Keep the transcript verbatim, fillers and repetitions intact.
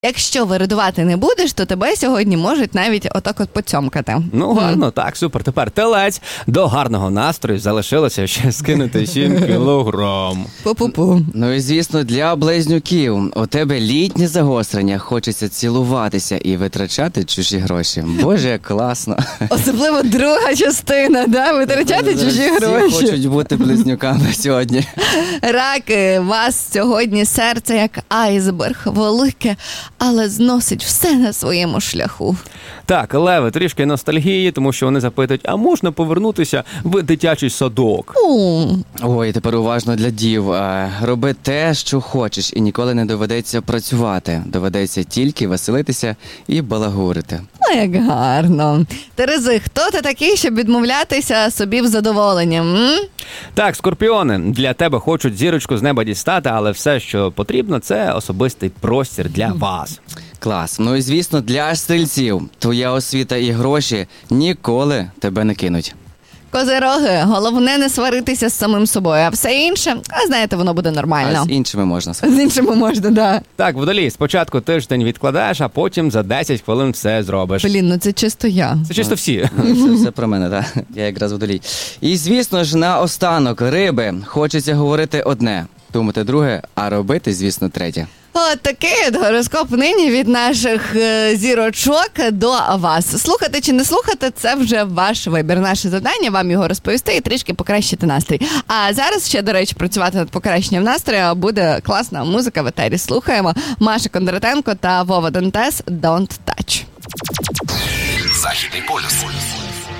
Якщо виридувати не будеш, то тебе сьогодні можуть навіть отак от поцьомкати. Ну, гарно, mm. так, супер. Тепер телець. До гарного настрою залишилося ще скинути сім кілограм. Пу-пу-пу. Ну і, звісно, для близнюків. У тебе літнє загострення. Хочеться цілуватися і витрачати чужі гроші. Боже, як класно. Особливо друга частина, да? Витрачати чужі гроші. Всі хочуть бути близнюками сьогодні. Раки, вас сьогодні серце як айсберг, велике, але зносить все на своєму шляху. Так, леви, трішки ностальгії, тому що вони запитують, а можна повернутися в дитячий садок? У. Ой, тепер уважно для дів. Роби те, що хочеш, і ніколи не доведеться працювати. Доведеться тільки веселитися і балагурити. О, як гарно. Терези, хто ти такий, щоб відмовлятися собі в задоволенні? М? Так, скорпіони, для тебе хочуть зірочку з неба дістати, але все, що потрібно, це особистий простір для вас. Клас. Ну і, звісно, для стрільців. Твоя освіта і гроші ніколи тебе не кинуть. Козироги, головне не сваритися з самим собою, а все інше, а знаєте, воно буде нормально. А з іншими можна. З іншими можна, да. Так, Водолій, спочатку тиждень відкладаєш, а потім за десять хвилин все зробиш. Блін, ну це чисто я. Це чисто всі. Це все про мене, так. Я якраз Водолій. І, звісно ж, наостанок, риби, хочеться говорити одне, думати друге, а робити, звісно, третє. От такий гороскоп нині від наших е, зірочок до вас. Слухати чи не слухати, це вже ваш вибір. Наше завдання вам його розповісти і трішки покращити настрій. А зараз ще, до речі, працювати над покращенням настрою буде класна музика в етері. Слухаємо Маша Кондратенко та Вова Дантес «Don't Touch». Західний полюс.